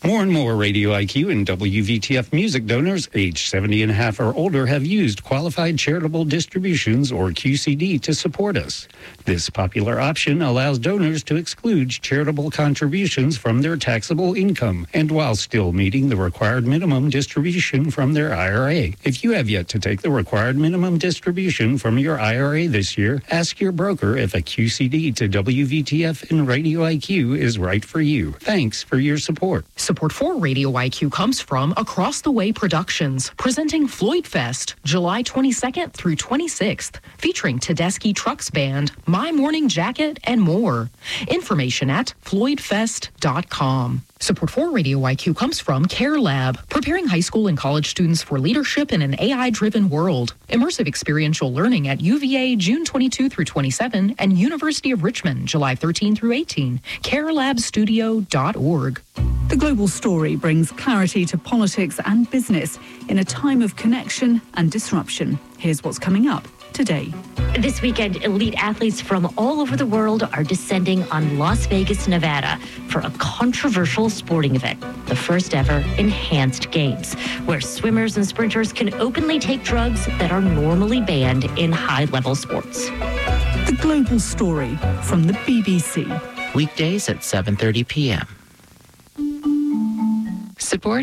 More and more Radio IQ and WVTF music donors aged 70 and a half or older have used Qualified Charitable Distributions, or QCD, to support us. This popular option allows donors to exclude charitable contributions from their taxable income, and while still meeting the required minimum distribution from their IRA. If you have yet to take the required minimum distribution from your IRA this year, ask your broker if a QCD to WVTF and Radio IQ is right for you. Thanks for your support. Support for Radio IQ comes from Across the Way Productions, presenting Floyd Fest, July 22nd through 26th, featuring Tedeschi Trucks Band, My Morning Jacket, and more. Information at floydfest.com. Support for Radio IQ comes from Care Lab, preparing high school and college students for leadership in an AI-driven world. Immersive experiential learning at UVA June 22 through 27 and University of Richmond July 13 through 18. carelabstudio.org. The Global Story brings clarity to politics and business in a time of connection and disruption. Here's what's coming up today. This weekend, elite athletes from all over the world are descending on Las Vegas, Nevada for a controversial sporting event, the first ever Enhanced Games, where swimmers and sprinters can openly take drugs that are normally banned in high-level sports. The Global Story from the BBC. Weekdays at 7:30 p.m. Support